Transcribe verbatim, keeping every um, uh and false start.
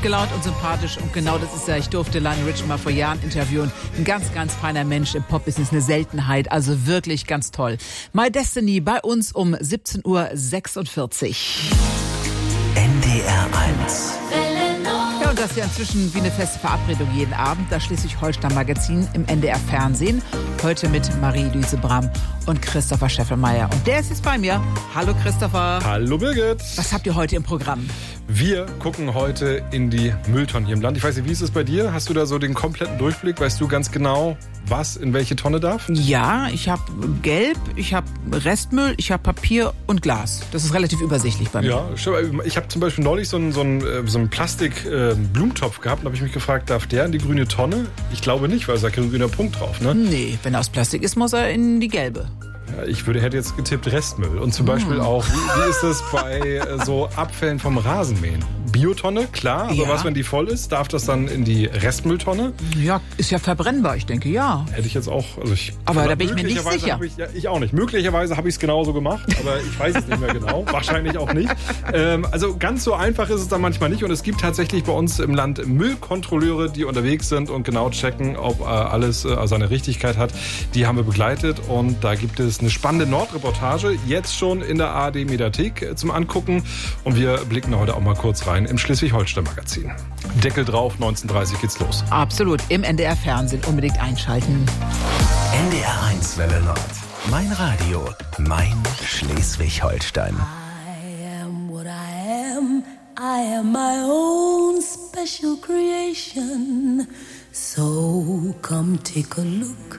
gelaunt und sympathisch. Und genau das ist er. Ich durfte Lionel Richie mal vor Jahren interviewen. Ein ganz, ganz feiner Mensch im Pop-Business, eine Seltenheit. Also wirklich ganz toll. My Destiny bei uns um siebzehn Uhr sechsundvierzig. N D R eins. Ja, und das ist ja inzwischen wie eine feste Verabredung jeden Abend. Das Schleswig-Holstein-Magazin im N D R-Fernsehen. Heute mit Marie-Louise Bramm und Christopher Scheffelmeier. Und der ist jetzt bei mir. Hallo Christopher. Hallo Birgit. Was habt ihr heute im Programm? Wir gucken heute in die Mülltonnen hier im Land. Ich weiß nicht, wie ist es bei dir? Hast du da so den kompletten Durchblick? Weißt du ganz genau, was in welche Tonne darf? Ja, ich habe Gelb, ich habe Restmüll, ich habe Papier und Glas. Das ist relativ übersichtlich bei mir. Ja, ich habe zum Beispiel neulich so einen, so einen, so einen Plastik-Blumentopf gehabt. Da habe ich mich gefragt, darf der in die grüne Tonne? Ich glaube nicht, weil es da kein grüner Punkt drauf, ne? Nee, wenn er aus Plastik ist, muss er in die gelbe. Ja, ich würde, hätte jetzt getippt Restmüll. Und zum Beispiel auch, wie, wie ist das bei äh, so Abfällen vom Rasenmähen? Biotonne, klar, aber Ja. was, wenn die voll ist, darf das dann in die Restmülltonne? Ja, ist ja verbrennbar, ich denke, ja. Hätte ich jetzt auch, also ich... Aber da bin ich mir nicht möglicherweise sicher. hab Ich, ja, ich auch nicht. Möglicherweise habe ich es genauso gemacht, aber ich weiß es nicht mehr genau. Wahrscheinlich auch nicht. Ähm, also ganz so einfach ist es dann manchmal nicht. Und es gibt tatsächlich bei uns im Land Müllkontrolleure, die unterwegs sind und genau checken, ob äh, alles äh, seine Richtigkeit hat. Die haben wir begleitet und da gibt es eine spannende Nordreportage, jetzt schon in der A R D-Mediathek äh, zum Angucken. Und wir blicken heute auch mal kurz rein im Schleswig-Holstein-Magazin. Deckel drauf, neunzehn Uhr dreißig geht's los. Absolut, im N D R-Fernsehen unbedingt einschalten. N D R eins Welle Nord. Mein Radio, mein Schleswig-Holstein. I am what I am. I am my own special creation. So come take a look